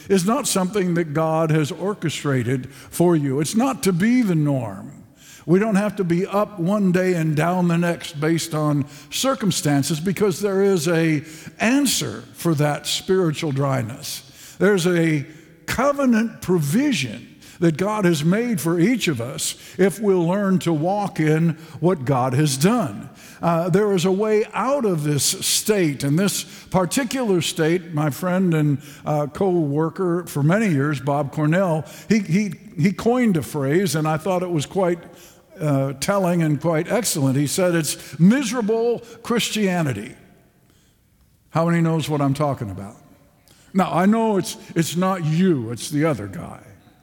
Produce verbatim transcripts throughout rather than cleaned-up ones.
is not something that God has orchestrated for you. It's not to be the norm. We don't have to be up one day and down the next based on circumstances, because there is an answer for that spiritual dryness. There's a covenant provision that God has made for each of us if we'll learn to walk in what God has done. Uh, there is a way out of this state, and this particular state, my friend and uh, co-worker for many years, Bob Cornell, he, he, he coined a phrase, and I thought it was quite Uh, telling and quite excellent. He said it's miserable Christianity. How many knows what I'm talking about? Now, I know it's it's not you, it's the other guy.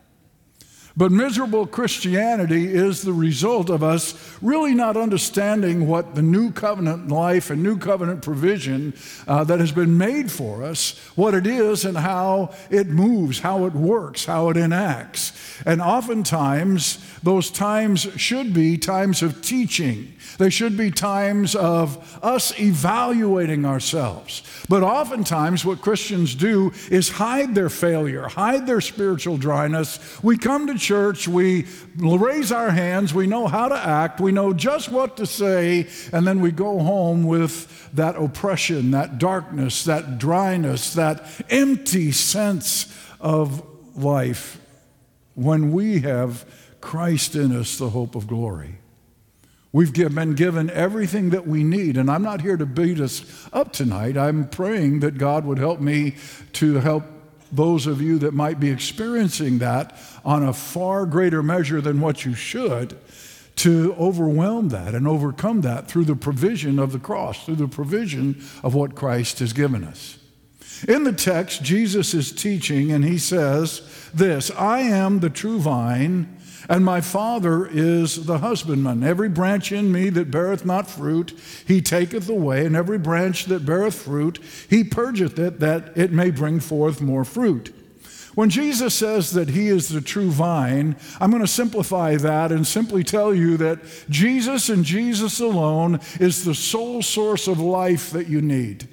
But miserable Christianity is the result of us really not understanding what the new covenant life and new covenant provision uh, that has been made for us, what it is and how it moves, how it works, how it enacts. And oftentimes, those times should be times of teaching. They should be times of us evaluating ourselves. But oftentimes what Christians do is hide their failure, hide their spiritual dryness. We come to church, we raise our hands, we know how to act, we know just what to say, and then we go home with that oppression, that darkness, that dryness, that empty sense of life when we have Christ in us, the hope of glory. We've been given everything that we need, and I'm not here to beat us up tonight. I'm praying that God would help me to help those of you that might be experiencing that on a far greater measure than what you should, to overwhelm that and overcome that through the provision of the cross, through the provision of what Christ has given us. In the text, Jesus is teaching, and he says this: I am the true vine, and my Father is the husbandman. Every branch in me that beareth not fruit, he taketh away, and every branch that beareth fruit, he purgeth it, that it may bring forth more fruit. When Jesus says that he is the true vine, I'm going to simplify that and simply tell you that Jesus and Jesus alone is the sole source of life that you need.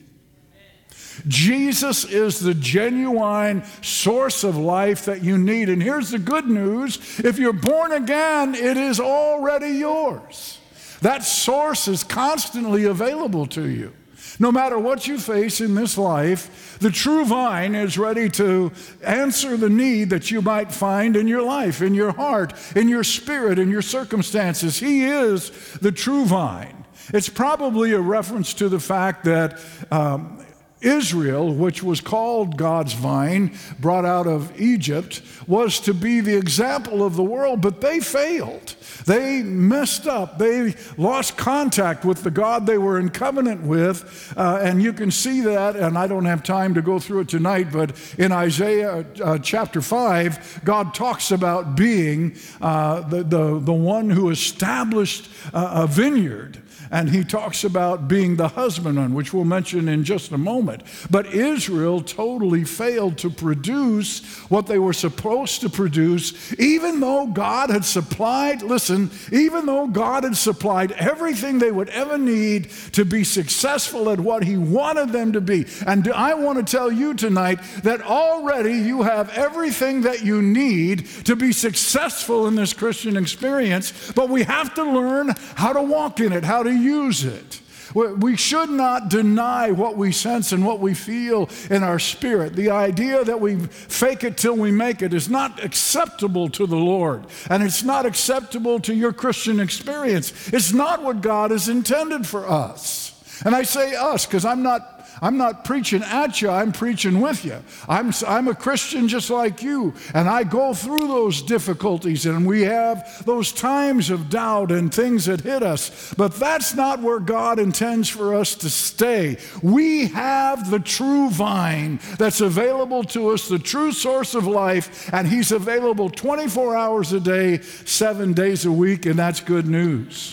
Jesus is the genuine source of life that you need. And here's the good news: if you're born again, it is already yours. That source is constantly available to you. No matter what you face in this life, the true vine is ready to answer the need that you might find in your life, in your heart, in your spirit, in your circumstances. He is the true vine. It's probably a reference to the fact that um, Israel, which was called God's vine, brought out of Egypt, was to be the example of the world, but they failed. They messed up. They lost contact with the God they were in covenant with, uh, and you can see that, and I don't have time to go through it tonight, but in Isaiah uh, chapter five, God talks about being uh, the, the, the one who established uh, a vineyard. And he talks about being the husbandman, which we'll mention in just a moment. But Israel totally failed to produce what they were supposed to produce, even though God had supplied, listen, even though God had supplied everything they would ever need to be successful at what he wanted them to be. And I want to tell you tonight that already you have everything that you need to be successful in this Christian experience, but we have to learn how to walk in it, how to use it. We should not deny what we sense and what we feel in our spirit. The idea that we fake it till we make it is not acceptable to the Lord, and it's not acceptable to your Christian experience. It's not what God has intended for us. And I say us because I'm not I'm not preaching at you, I'm preaching with you. I'm, I'm a Christian just like you, and I go through those difficulties, and we have those times of doubt and things that hit us, but that's not where God intends for us to stay. We have the true vine that's available to us, the true source of life, and he's available twenty-four hours a day, seven days a week, and that's good news.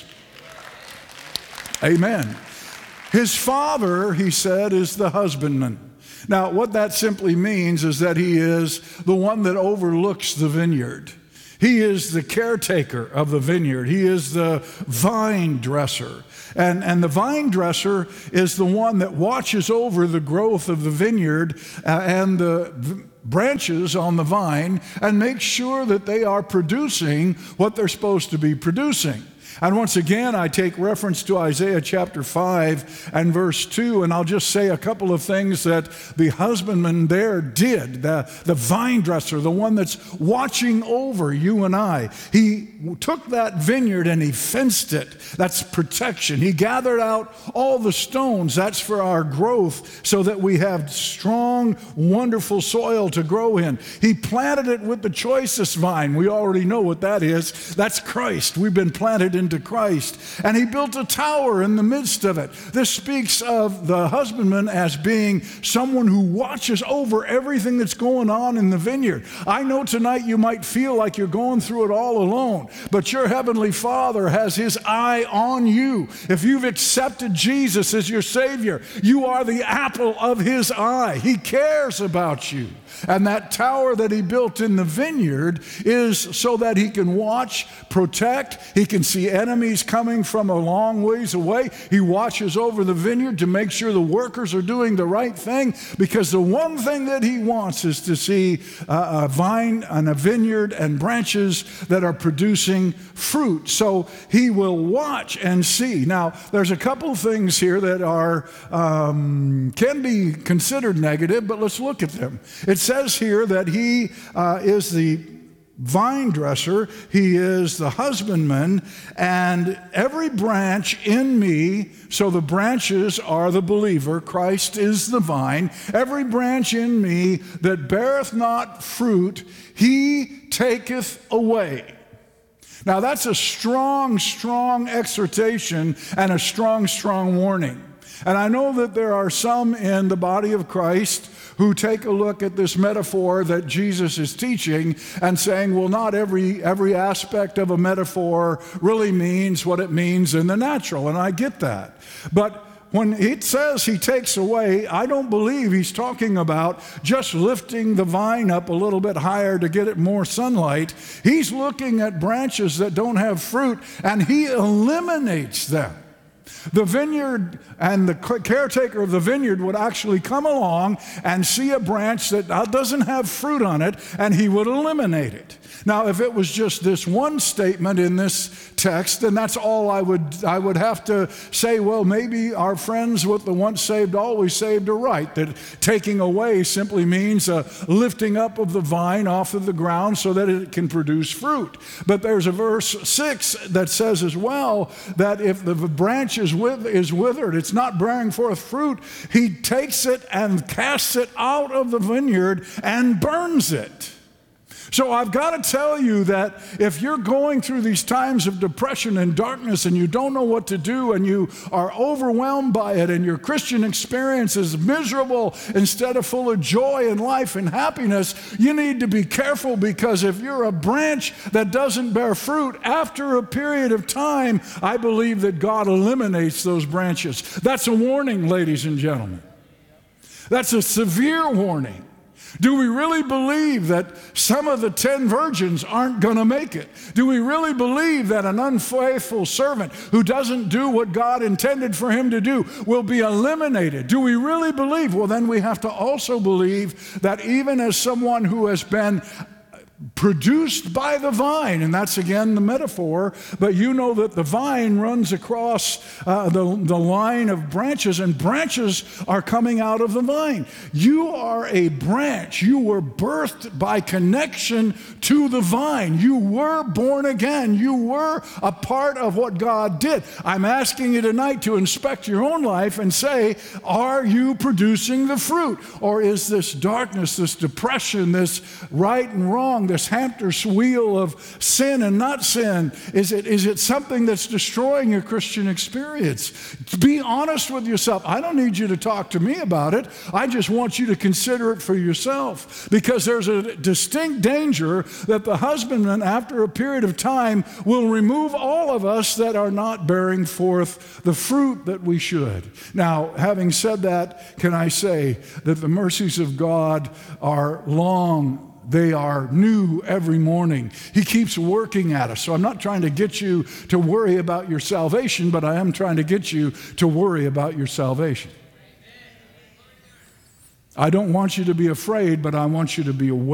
Amen. His Father, he said, is the husbandman. Now, what that simply means is that he is the one that overlooks the vineyard. He is the caretaker of the vineyard. He is the vine dresser. And, and the vine dresser is the one that watches over the growth of the vineyard uh, and the branches on the vine and make sure that they are producing what they're supposed to be producing. And once again, I take reference to Isaiah chapter five and verse two, and I'll just say a couple of things that the husbandman there did, the, the vine dresser, the one that's watching over you and I. He took that vineyard and he fenced it. That's protection. He gathered out all the stones. That's for our growth, so that we have strong, wonderful soil to grow in. He planted it with the choicest vine. We already know what that is. That's Christ. We've been planted in to Christ. And he built a tower in the midst of it. This speaks of the husbandman as being someone who watches over everything that's going on in the vineyard. I know tonight you might feel like you're going through it all alone, but your heavenly Father has his eye on you. If you've accepted Jesus as your Savior, you are the apple of his eye. He cares about you. And that tower that he built in the vineyard is so that he can watch, protect, he can see enemies coming from a long ways away. He watches over the vineyard to make sure the workers are doing the right thing, because the one thing that he wants is to see a vine and a vineyard and branches that are producing fruit. So he will watch and see. Now, there's a couple of things here that are um, can be considered negative, but let's look at them. It says here that he uh, is the vine dresser, he is the husbandman, and every branch in me, so the branches are the believer, Christ is the vine, every branch in me that beareth not fruit, he taketh away. Now that's a strong, strong exhortation and a strong, strong warning. And I know that there are some in the body of Christ who take a look at this metaphor that Jesus is teaching and saying, well, not every, every aspect of a metaphor really means what it means in the natural, and I get that. But when it says he takes away, I don't believe he's talking about just lifting the vine up a little bit higher to get it more sunlight. He's looking at branches that don't have fruit, and he eliminates them. The vineyard and the caretaker of the vineyard would actually come along and see a branch that doesn't have fruit on it, and he would eliminate it. Now, if it was just this one statement in this text, then that's all I would I would have to say, well, maybe our friends with the once saved, always saved are right, that taking away simply means a lifting up of the vine off of the ground so that it can produce fruit. But there's a verse six that says as well that if the branch is, with, is withered, it's not bearing forth fruit, he takes it and casts it out of the vineyard and burns it. So I've got to tell you that if you're going through these times of depression and darkness and you don't know what to do and you are overwhelmed by it and your Christian experience is miserable instead of full of joy and life and happiness, you need to be careful, because if you're a branch that doesn't bear fruit, after a period of time, I believe that God eliminates those branches. That's a warning, ladies and gentlemen. That's a severe warning. Do we really believe that some of the ten virgins aren't going to make it? Do we really believe that an unfaithful servant who doesn't do what God intended for him to do will be eliminated? Do we really believe? Well, then we have to also believe that even as someone who has been produced by the vine, and that's again the metaphor, but you know that the vine runs across uh, the, the line of branches, and branches are coming out of the vine. You are a branch. You were birthed by connection to the vine. You were born again. You were a part of what God did. I'm asking you tonight to inspect your own life and say, are you producing the fruit? Or is this darkness, this depression, this right and wrong, this hamster's wheel of sin and not sin, is it, is it something that's destroying your Christian experience? Be honest with yourself. I don't need you to talk to me about it. I just want you to consider it for yourself, because there's a distinct danger that the husbandman, after a period of time, will remove all of us that are not bearing forth the fruit that we should. Now, having said that, can I say that the mercies of God are long. They are new every morning. He keeps working at us. So I'm not trying to get you to worry about your salvation, but I am trying to get you to worry about your salvation. I don't want you to be afraid, but I want you to be aware.